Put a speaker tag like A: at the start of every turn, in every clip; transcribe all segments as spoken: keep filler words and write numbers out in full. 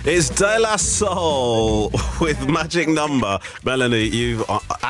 A: It's De La Soul with Magic Number. Melanie, you've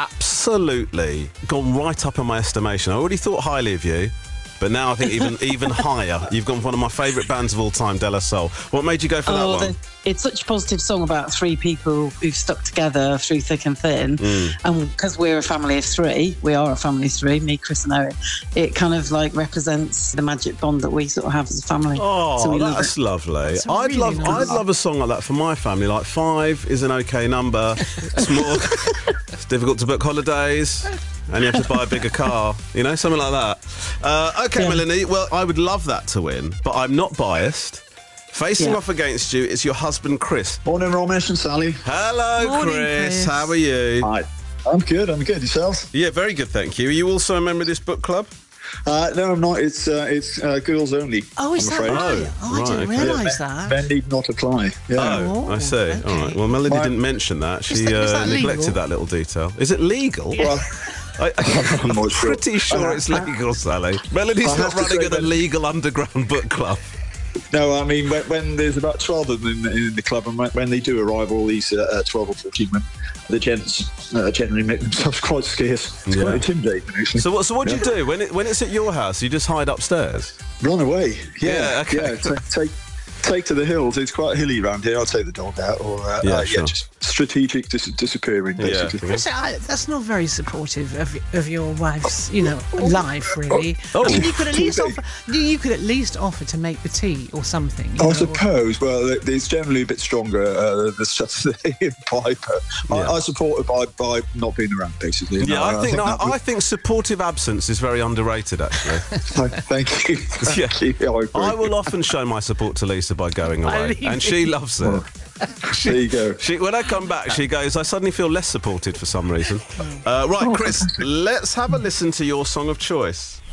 A: absolutely gone right up in my estimation. I already thought highly of you, but now I think even even higher. You've gone for one of my favourite bands of all time, De La Soul. What made you go for
B: oh,
A: that one?
B: The, it's such a positive song about three people who've stuck together through thick and thin. Mm. And because we're a family of three, we are a family of three, me, Chris and Owen, it kind of like represents the magic bond that we sort of have as a family.
A: Oh,
B: so we
A: that's
B: love
A: lovely.
C: That's
A: I'd
C: really
A: love
C: nice.
A: I'd love a song like that for my family. Like five is an okay number. It's more it's difficult to book holidays. And you have to buy a bigger car, you know, something like that. Uh, okay, yeah. Melanie, well, I would love that to win, but I'm not biased. Facing yeah. off against you is your husband, Chris.
D: Morning, Romesh and Sally.
A: Hello,
C: Morning,
A: Chris.
C: Chris.
A: How are you?
D: Hi. I'm good, I'm good. Yourselves?
A: Yeah, very good, thank you. Are you also a member of this book club?
D: Uh, no, I'm not. It's uh, it's uh, girls only.
C: Oh, is
D: I'm
C: that
D: afraid.
C: right? Oh, I
A: right,
C: didn't
A: okay.
C: realise
D: Men,
C: that.
D: men need not apply. Yeah.
A: Oh, I see.
C: okay.
A: All right. Well, Melanie
D: My-
A: didn't mention that. She
C: Is that- is
A: uh,
C: that
A: neglected
C: legal?
A: that little detail. Is it legal?
D: Well,
A: I,
D: I'm
A: I'm
D: not sure.
A: pretty sure it's legal, Sally. Melody's
D: I
A: not
D: have to
A: running
D: say
A: an
D: that-
A: illegal underground book club.
D: no, I mean, when, when there's about twelve of them in, in the club, and when, when they do arrive, all these uh, uh, twelve or fourteen men, the gents uh, generally make themselves quite scarce. It's
A: Yeah.
D: quite intimidating, actually.
A: So what? So what do
D: Yeah.
A: you do when it, when it's at your house? You just hide upstairs.
D: Run away.
A: Yeah,
D: Yeah,
A: okay.
D: yeah. Take, take, take to the hills. It's quite hilly around here. I'll take the dog out, or uh,
A: Yeah,
D: uh, yeah,
A: sure.
D: just strategic dis- disappearing, basically.
C: That's, uh, that's not very supportive of, of your wife's, you know, life, really.
A: Oh.
C: I mean, you could at least
D: Too
C: offer, you, you could at least offer to make the tea or something. you
D: I
C: know, or-
D: suppose. Well, it- it's generally a bit stronger. Uh, the stuff they imply, but
A: Yeah.
D: I, I support it by, by not being around, basically.
A: Yeah,
D: No,
A: I think no,
D: that
A: I
D: would-
A: think supportive absence is very underrated. Actually,
D: Thank you. Thank
A: Yeah.
D: you. I, agree.
A: I will often show my support to Lisa by going
C: By
A: away,
C: leaving.
A: and she loves it.
D: There you go.
A: She, when I come back, she goes, I suddenly feel less supported for some reason. Uh, right, Chris, let's have a listen to your song of choice.